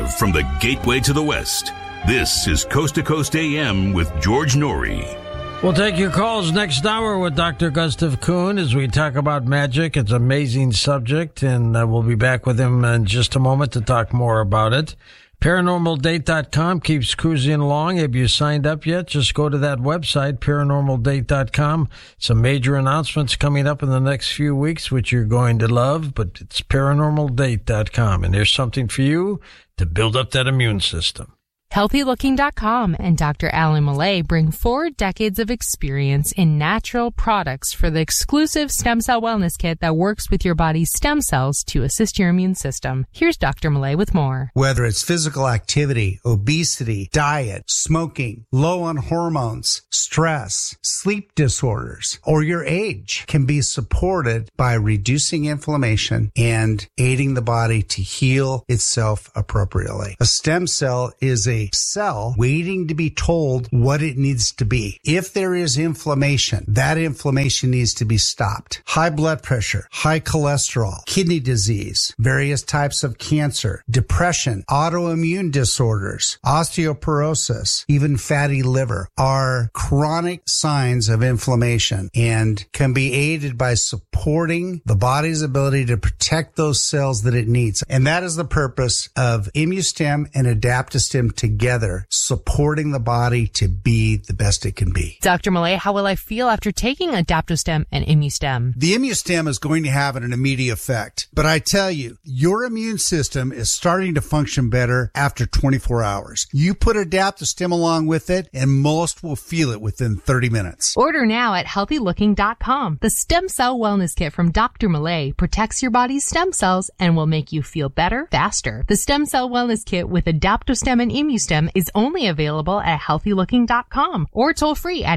Live from the gateway to the West, this is Coast to Coast AM with George Norrie. We'll take your calls next hour with Dr. Gustav Kuhn as we talk about magic. It's an amazing subject, and we'll be back with him in just a moment to talk more about it. ParanormalDate.com keeps cruising along. Have you signed up yet? Just go to that website, ParanormalDate.com. Some major announcements coming up in the next few weeks, which you're going to love, but it's ParanormalDate.com, and there's something for you to build up that immune system. HealthyLooking.com and Dr. Alan Millay bring 4 decades of experience in natural products for the exclusive stem cell wellness kit that works with your body's stem cells to assist your immune system. Here's Dr. Millay with more. Whether it's physical activity, obesity, diet, smoking, low on hormones, stress, sleep disorders, or your age can be supported by reducing inflammation and aiding the body to heal itself appropriately. A stem cell is a cell waiting to be told what it needs to be. If there is inflammation, that inflammation needs to be stopped. High blood pressure, high cholesterol, kidney disease, various types of cancer, depression, autoimmune disorders, osteoporosis, even fatty liver are chronic signs of inflammation and can be aided by supporting the body's ability to protect those cells that it needs. And that is the purpose of ImmuStem and AdaptoStem together, supporting the body to be the best it can be. Dr. Millay, how will I feel after taking AdaptoStem and ImmuStem? The ImmuStem is going to have an immediate effect, but I tell you, your immune system is starting to function better after 24 hours. You put AdaptoStem along with it, and most will feel it within 30 minutes. Order now at HealthyLooking.com. The Stem Cell Wellness Kit from Dr. Millay protects your body's stem cells and will make you feel better, faster. The Stem Cell Wellness Kit with AdaptoStem and ImmuStem is only available at HealthyLooking.com or toll free at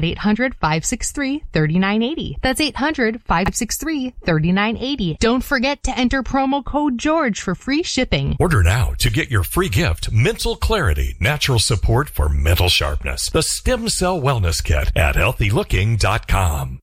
800-563-3980. That's 800-563-3980. Don't forget to enter promo code GEORGE for free shipping. Order now to get your free gift, Mental Clarity, Natural Support for Mental Sharpness. The Stem Cell Wellness Kit at HealthyLooking.com.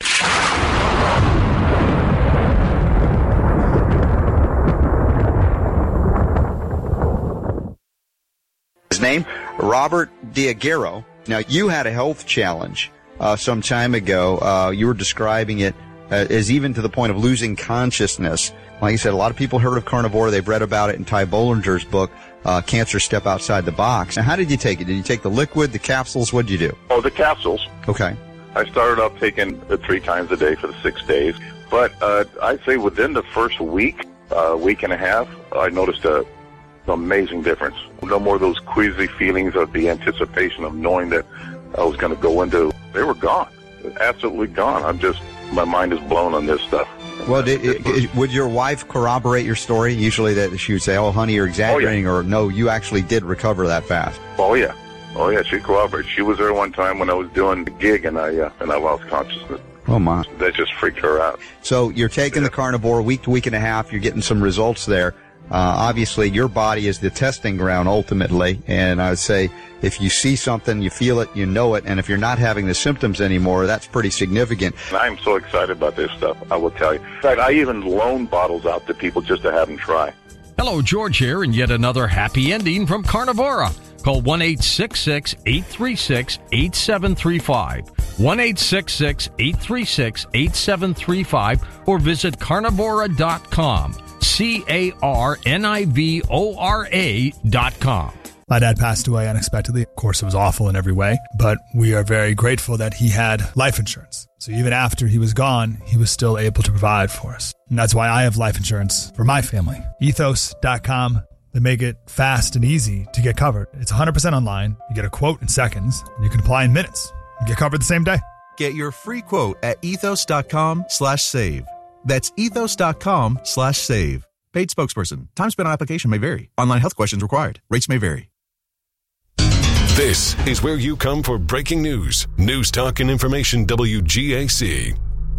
His name, Robert Diagero. Now, you had a health challenge some time ago. You were describing it as even to the point of losing consciousness. Like you said, a lot of people heard of carnivore. They've read about it in Ty Bollinger's book, Cancer Step Outside the Box. Now, how did you take it? Did you take the liquid, the capsules? What did you do? Oh, the capsules. Okay. I started off taking it 3 times a day for the 6 days. But I'd say within the first week, week and a half, I noticed an amazing difference. No more of those queasy feelings of the anticipation of knowing that I was going to go into. They were gone. Absolutely gone. My mind is blown on this stuff. Well, would your wife corroborate your story? Usually that she would say, oh, honey, you're exaggerating, or no, you actually did recover that fast. Oh, yeah. Oh, yeah, she corroborated. She was there one time when I was doing the gig, and I lost consciousness. Oh, my. That just freaked her out. So you're taking the carnivore week to week and a half. You're getting some results there. Obviously, your body is the testing ground ultimately, and I would say if you see something, you feel it, you know it, and if you're not having the symptoms anymore, that's pretty significant. I'm so excited about this stuff, I will tell you. In fact, I even loan bottles out to people just to have them try. Hello, George here, and yet another happy ending from Carnivora. Call 1-866-836-8735, 1-866-836-8735, or visit carnivora.com. carnivora.com. My dad passed away unexpectedly. Of course, it was awful in every way, but we are very grateful that he had life insurance. So even after he was gone, he was still able to provide for us. And that's why I have life insurance for my family. Ethos.com. They make it fast and easy to get covered. It's 100% online. You get a quote in seconds, and you can apply in minutes. You get covered the same day. Get your free quote at ethos.com/save. That's ethos.com/save. Paid spokesperson. Time spent on application may vary. Online health questions required. Rates may vary. This is where you come for breaking news. News, talk, and information. WGAC.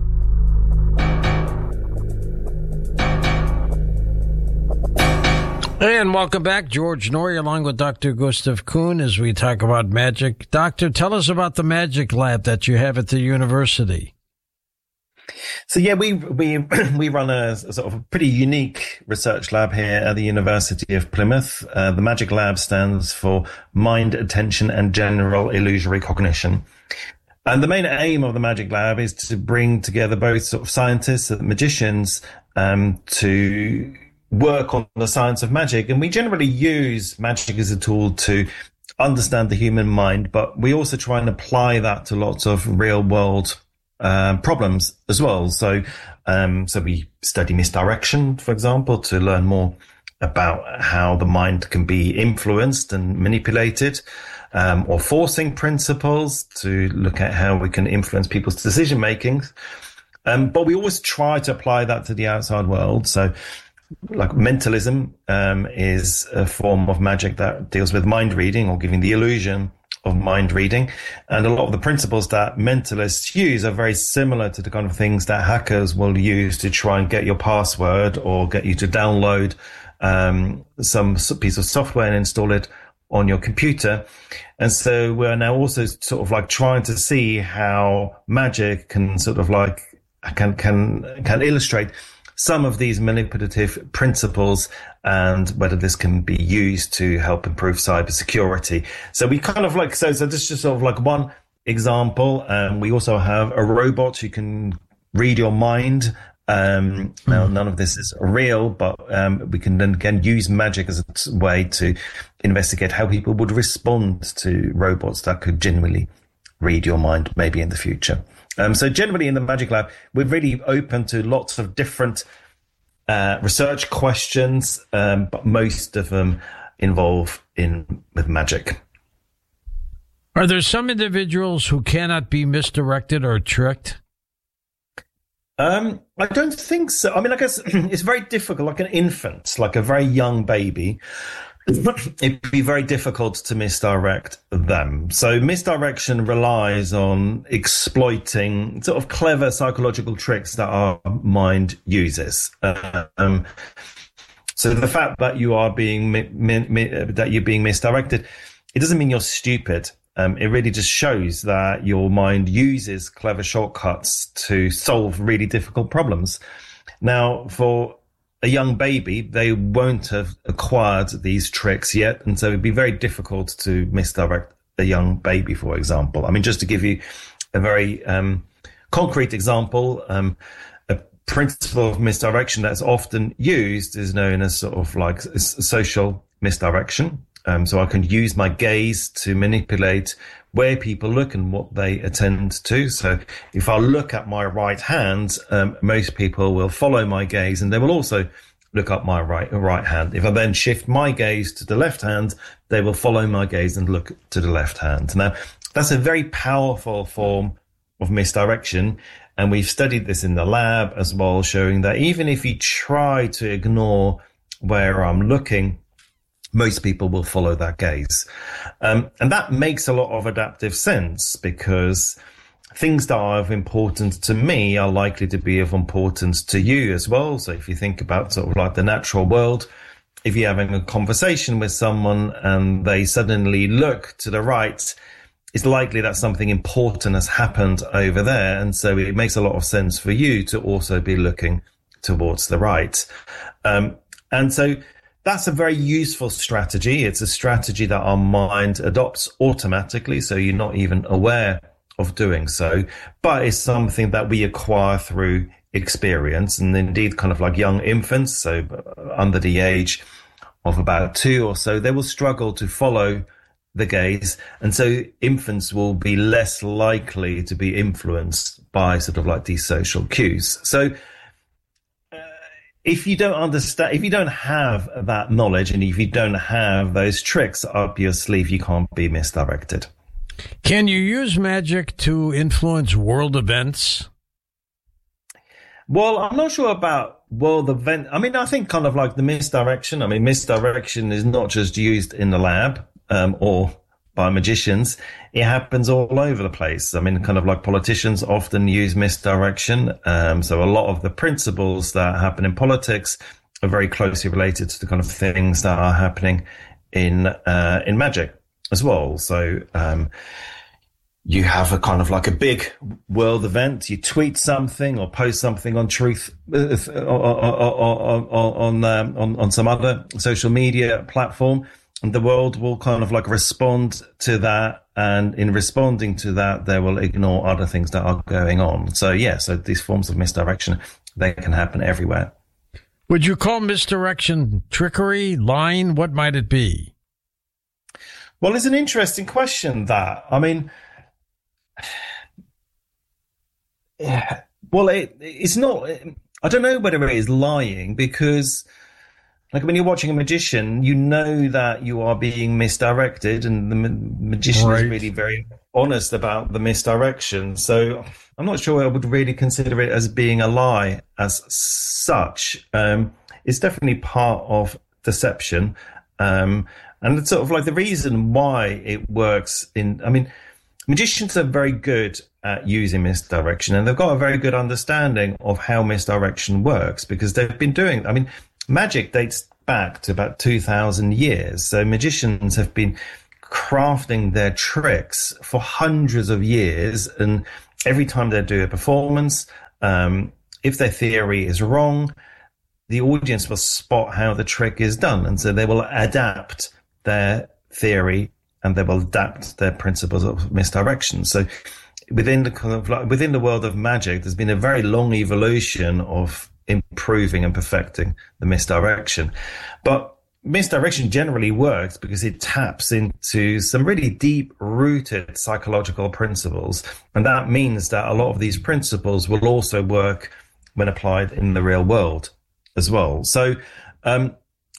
And welcome back. George Norrie along with Dr. Gustav Kuhn as we talk about magic. Doctor, tell us about the magic lab that you have at the university. So yeah, we run a sort of a pretty unique research lab here at the University of Plymouth. The MAGIC Lab stands for Mind, Attention and General Illusory Cognition. And the main aim of the MAGIC Lab is to bring together both sort of scientists and magicians to work on the science of magic. And we generally use magic as a tool to understand the human mind, but we also try and apply that to lots of real world problems as well. So we study misdirection, for example, to learn more about how the mind can be influenced and manipulated, or forcing principles to look at how we can influence people's decision making. But we always try to apply that to the outside world. So like mentalism is a form of magic that deals with mind reading or giving the illusion of mind reading. And a lot of the principles that mentalists use are very similar to the kind of things that hackers will use to try and get your password or get you to download some piece of software and install it on your computer. And so we're now also sort of like trying to see how magic can sort of like can illustrate some of these manipulative principles and whether this can be used to help improve cybersecurity. So we kind of like, so this is just sort of like one example. We also have a robot who can read your mind. Now, none of this is real, but we can then again use magic as a way to investigate how people would respond to robots that could genuinely read your mind, maybe in the future. So generally in the MAGIC Lab, we're really open to lots of different research questions, but most of them involve with magic. Are there some individuals who cannot be misdirected or tricked? I don't think so. I mean, I guess it's very difficult, like an infant, like a very young baby. It'd be very difficult to misdirect them. So misdirection relies on exploiting sort of clever psychological tricks that our mind uses. So the fact that you are being misdirected, it doesn't mean you're stupid. It really just shows that your mind uses clever shortcuts to solve really difficult problems. Now, for a young baby, they won't have acquired these tricks yet, and so it'd be very difficult to misdirect a young baby, for example. I mean, just to give you a very concrete example, a principle of misdirection that's often used is known as sort of like social misdirection. So I can use my gaze to manipulate where people look and what they attend to. So if I look at my right hand, most people will follow my gaze and they will also look up my right hand. If I then shift my gaze to the left hand, they will follow my gaze and look to the left hand. Now, that's a very powerful form of misdirection. And we've studied this in the lab as well, showing that even if you try to ignore where I'm looking, most people will follow that gaze. And that makes a lot of adaptive sense because things that are of importance to me are likely to be of importance to you as well. So if you think about sort of like the natural world, if you're having a conversation with someone and they suddenly look to the right, it's likely that something important has happened over there. And so it makes a lot of sense for you to also be looking towards the right. And so that's a very useful strategy. It's a strategy that our mind adopts automatically, so you're not even aware of doing so. But it's something that we acquire through experience, and indeed kind of like young infants, so under the age of about 2 or so, they will struggle to follow the gaze. And so infants will be less likely to be influenced by sort of like these social cues. So if you don't understand, if you don't have that knowledge and if you don't have those tricks up your sleeve, you can't be misdirected. Can you use magic to influence world events? Well, I'm not sure about world event. I mean, I think kind of like the misdirection. I mean, misdirection is not just used in the lab or by magicians. It happens all over the place. I mean, kind of like politicians often use misdirection. So a lot of the principles that happen in politics are very closely related to the kind of things that are happening in magic as well. So you have a kind of like a big world event. You tweet something or post something on Truth on some other social media platform, and the world will kind of like respond to that. And in responding to that, they will ignore other things that are going on. So so these forms of misdirection, they can happen everywhere. Would you call misdirection trickery, lying? What might it be? Well, it's an interesting question, that. I mean, well, it's not. I don't know whether it is lying, because, like, when you're watching a magician, you know that you are being misdirected, and the magician is really very honest about the misdirection. So I'm not sure I would really consider it as being a lie as such. It's definitely part of deception. And it's sort of like the reason why it works magicians are very good at using misdirection, and they've got a very good understanding of how misdirection works, because they've been doing it. Magic dates back to about 2,000 years. So magicians have been crafting their tricks for hundreds of years. And every time they do a performance, if their theory is wrong, the audience will spot how the trick is done. And so they will adapt their theory, and they will adapt their principles of misdirection. So within the world of magic, there's been a very long evolution of improving and perfecting the misdirection. But misdirection generally works because it taps into some really deep-rooted psychological principles. And that means that a lot of these principles will also work when applied in the real world as well. So, I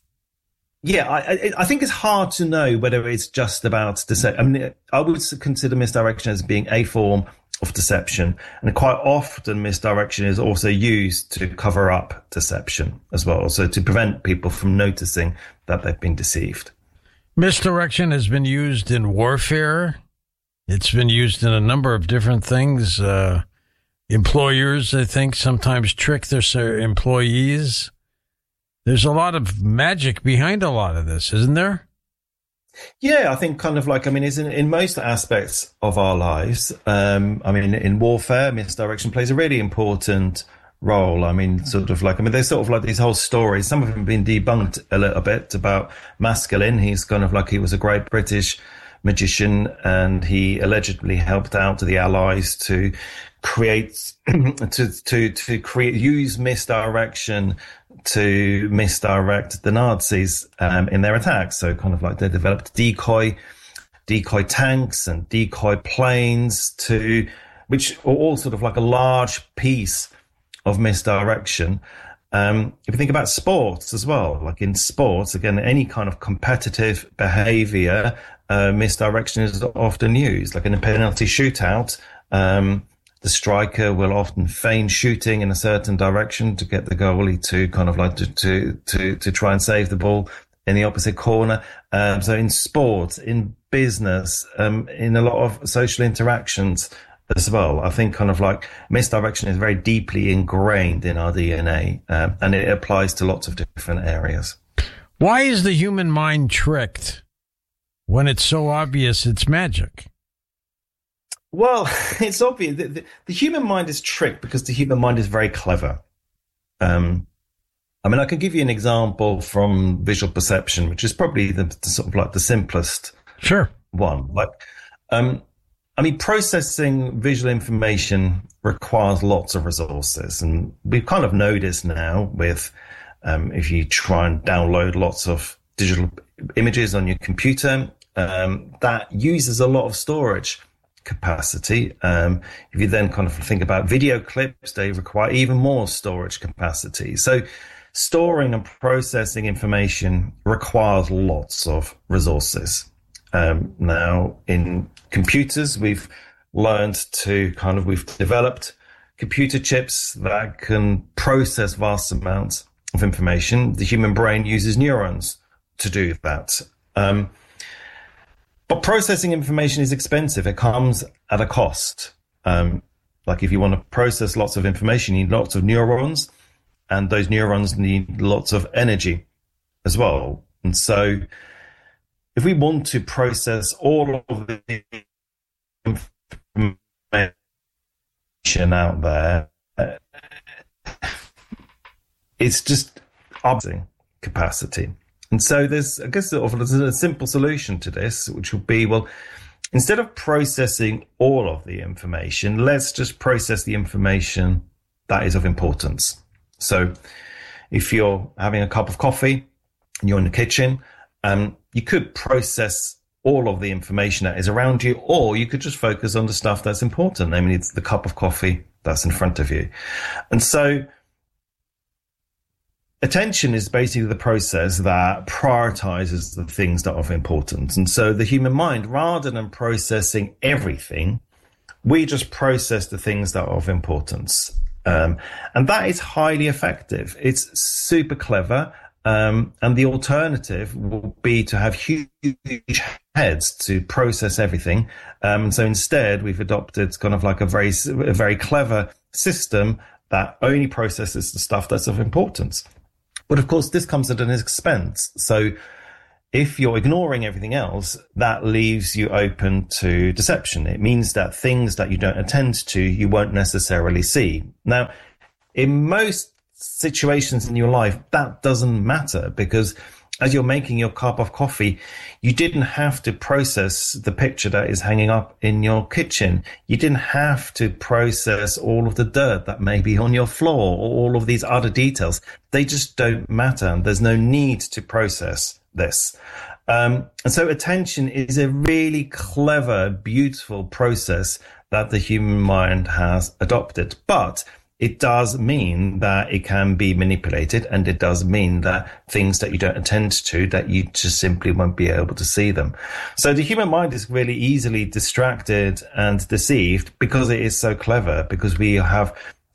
think it's hard to know whether it's just about deception. I would consider misdirection as being a form of deception, and quite often misdirection is also used to cover up deception as well, so to prevent people from noticing that they've been deceived. Misdirection has been used in warfare. It's been used in a number of different things. Employers, I think, sometimes trick their employees. There's a lot of magic behind a lot of this, isn't there? Yeah, I think it's in most aspects of our lives. In warfare, misdirection plays a really important role. There's sort of like these whole stories. Some of them have been debunked a little bit about Maskelyne. He's he was a great British magician, and he allegedly helped out the Allies to use misdirection to misdirect the Nazis in their attacks. So they developed decoy tanks and decoy planes, which are all sort of like a large piece of misdirection. If you think about sports as well, like in sports, again, any kind of competitive behavior, misdirection is often used. Like in a penalty shootout, the striker will often feign shooting in a certain direction to get the goalie to try and save the ball in the opposite corner. So in sports, in business, in a lot of social interactions as well, I think misdirection is very deeply ingrained in our DNA, and it applies to lots of different areas. Why is the human mind tricked when it's so obvious it's magic? Well, it's obvious. The human mind is tricked because the human mind is very clever. I can give you an example from visual perception, which is probably the sort of like the simplest one. Processing visual information requires lots of resources. And we've kind of noticed now with, if you try and download lots of digital images on your computer, that uses a lot of storage capacity. If you then think about video clips, they require even more storage capacity. So storing and processing information requires lots of resources. Now in computers, we've developed computer chips that can process vast amounts of information. The human brain uses neurons to do that. But processing information is expensive. It comes at a cost. If you want to process lots of information, you need lots of neurons, and those neurons need lots of energy as well. And so if we want to process all of the out there, it's just obsessing capacity. And so there's, I guess, sort of a simple solution to this, which would be, well, instead of processing all of the information, let's just process the information that is of importance. So if you're having a cup of coffee and you're in the kitchen, you could process all of the information that is around you, or you could just focus on the stuff that's important. I mean, it's the cup of coffee that's in front of you. And so attention is basically the process that prioritizes the things that are of importance. And so the human mind, rather than processing everything, we just process the things that are of importance. And that is highly effective. It's super clever. And the alternative will be to have huge heads to process everything. So instead, we've adopted kind of like a very clever system that only processes the stuff that's of importance. But of course, this comes at an expense. So if you're ignoring everything else, that leaves you open to deception. It means that things that you don't attend to, you won't necessarily see. Now, in most situations in your life, that doesn't matter, because as you're making your cup of coffee, you didn't have to process the picture that is hanging up in your kitchen. You didn't have to process all of the dirt that may be on your floor or all of these other details. They just don't matter. There's no need to process this. And so attention is a really clever, beautiful process that the human mind has adopted. But it does mean that it can be manipulated, and it does mean that things that you don't attend to, that you just simply won't be able to see them. So the human mind is really easily distracted and deceived because it is so clever, because we have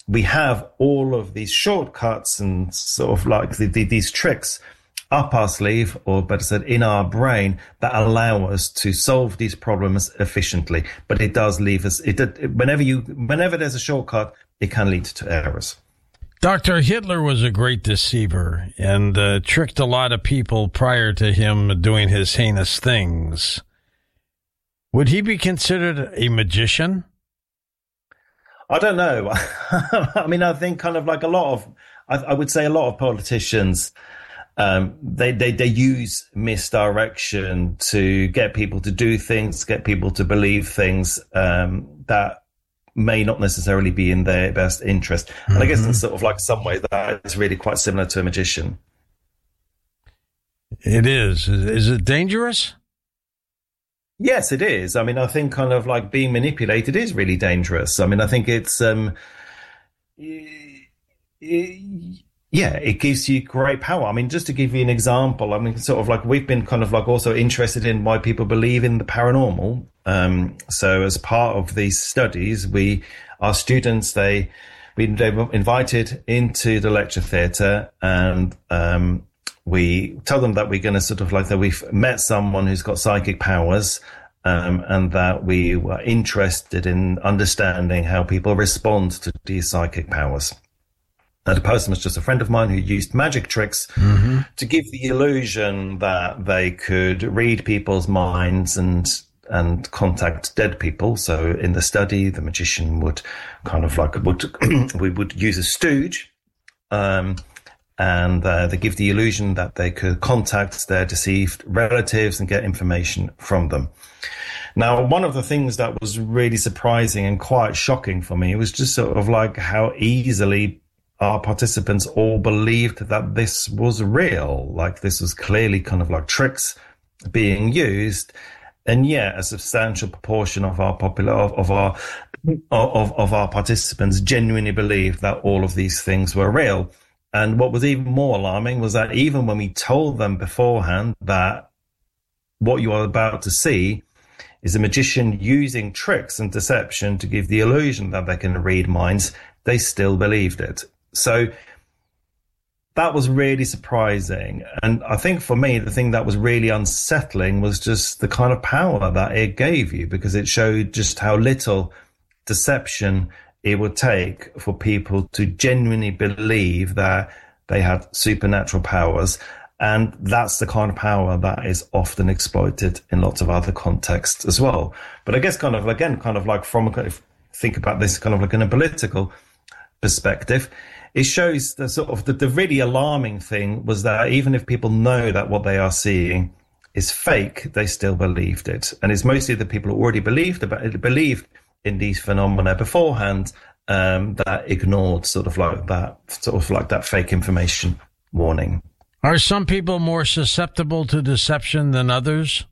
all of these shortcuts and sort of like these tricks up our sleeve, or better said, in our brain, that allow us to solve these problems efficiently. But it does leave us, whenever there's a shortcut, it can lead to errors. Dr. Hitler was a great deceiver and tricked a lot of people prior to him doing his heinous things. Would he be considered a magician? I don't know. I mean, I think kind of like I would say a lot of politicians, they use misdirection to get people to do things, get people to believe things that may not necessarily be in their best interest. And I guess in sort of like some ways that is really quite similar to a magician. It is. Is it dangerous? Yes, it is. I mean, I think kind of like being manipulated is really dangerous. I mean, I think it's, it gives you great power. I mean, just to give you an example, I mean, sort of like we've been kind of like also interested in why people believe in the paranormal. So as part of these studies, our students, they were invited into the lecture theatre, and we tell them that we're going to sort of like that we've met someone who's got psychic powers, and that we were interested in understanding how people respond to these psychic powers. Now, the person was just a friend of mine who used magic tricks to give the illusion that they could read people's minds and contact dead people. So in the study, the magician would kind of like we would use a stooge, and they give the illusion that they could contact their deceased relatives and get information from them. Now, one of the things that was really surprising and quite shocking for me was just sort of like how easily our participants all believed that this was real. Like this was clearly kind of like tricks being used. And yet a substantial proportion of our participants genuinely believed that all of these things were real. And what was even more alarming was that even when we told them beforehand that what you are about to see is a magician using tricks and deception to give the illusion that they can read minds, they still believed it. So that was really surprising. And I think for me, the thing that was really unsettling was just the kind of power that it gave you, because it showed just how little deception it would take for people to genuinely believe that they had supernatural powers. And that's the kind of power that is often exploited in lots of other contexts as well. But I guess kind of, again, kind of like from think about this kind of like in a political perspective, it shows the sort of the really alarming thing was that even if people know that what they are seeing is fake, they still believed it. And it's mostly the people who already believed in these phenomena beforehand that ignored sort of like that fake information warning. Are some people more susceptible to deception than others?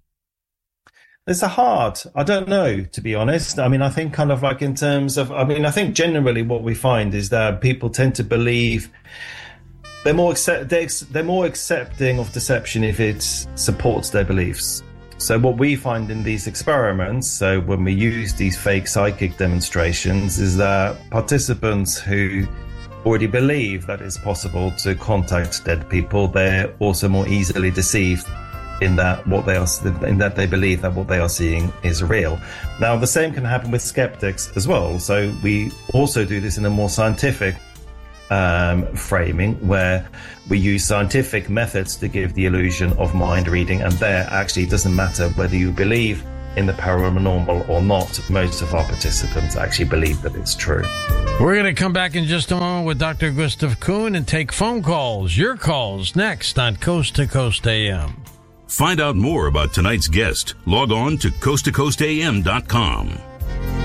I don't know, to be honest. I mean, I think kind of like in terms of, I think generally what we find is that people tend to believe they're more accepting of deception if it supports their beliefs. So what we find in these experiments, so when we use these fake psychic demonstrations, is that participants who already believe that it's possible to contact dead people, they're also more easily deceived in that they believe that what they are seeing is real. Now, the same can happen with skeptics as well. So we also do this in a more scientific framing, where we use scientific methods to give the illusion of mind reading, and there actually it doesn't matter whether you believe in the paranormal or not. Most of our participants actually believe that it's true. We're going to come back in just a moment with Dr. Gustav Kuhn and take phone calls, your calls, next on Coast to Coast AM. Find out more about tonight's guest. Log on to coasttocoastam.com.